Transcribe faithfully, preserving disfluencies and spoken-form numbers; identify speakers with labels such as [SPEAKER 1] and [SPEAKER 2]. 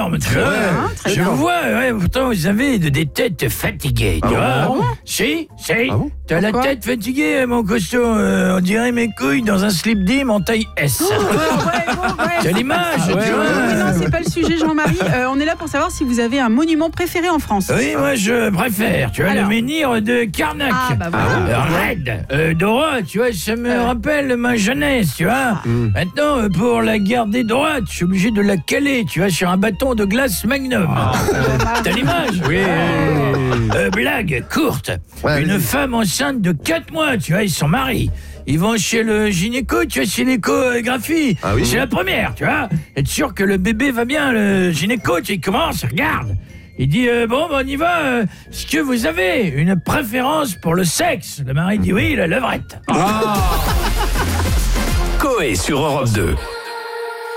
[SPEAKER 1] forme, tu vois.
[SPEAKER 2] Hein,
[SPEAKER 1] Je
[SPEAKER 2] bien.
[SPEAKER 1] vous vois, ouais, pourtant vous avez de- des têtes fatiguées, tu
[SPEAKER 3] Ah
[SPEAKER 1] vois.
[SPEAKER 3] bon
[SPEAKER 1] Si, si.
[SPEAKER 3] Ah bon
[SPEAKER 1] T'as la
[SPEAKER 2] Pourquoi
[SPEAKER 1] tête fatiguée, mon costaud. euh, on dirait mes couilles dans un slip dim en taille S.
[SPEAKER 2] Ouais, ouais, bon, ouais.
[SPEAKER 1] C'est l'image,
[SPEAKER 3] Ah
[SPEAKER 1] tu
[SPEAKER 3] ouais,
[SPEAKER 1] vois.
[SPEAKER 3] ouais,
[SPEAKER 2] Oui, non, c'est pas le sujet, Jean-Marie. Euh, on est là pour savoir si vous avez un monument préféré en France.
[SPEAKER 1] Oui, moi je préfère, tu vois,
[SPEAKER 2] Alors.
[SPEAKER 1] le menhir de Carnac.
[SPEAKER 2] Ah, bah voilà.
[SPEAKER 1] Euh, raide, euh, droit, tu vois, ça me
[SPEAKER 2] Ouais.
[SPEAKER 1] rappelle ma jeunesse, tu vois.
[SPEAKER 3] Mm.
[SPEAKER 1] Maintenant, euh, pour la garder droite, je suis obligé de la caler, tu vois, sur un bâton de glace Magnum. T'as l'image?
[SPEAKER 3] Oui.
[SPEAKER 1] Euh, blague courte.
[SPEAKER 3] Ouais,
[SPEAKER 1] Une
[SPEAKER 3] vas-y.
[SPEAKER 1] femme enceinte de quatre mois, tu vois, ils sont mariés. Ils vont chez le gynéco, tu vois, chez l'échographie.
[SPEAKER 3] Ah oui.
[SPEAKER 1] C'est la première, tu vois. Être sûr que le bébé va bien, le gynéco, tu vois, il commence, regarde. Il dit, euh, bon, ben, on y va. euh, Est-ce que vous avez une préférence pour le sexe? Le mari dit oui, la levrette.
[SPEAKER 4] Coé sur Europe deux.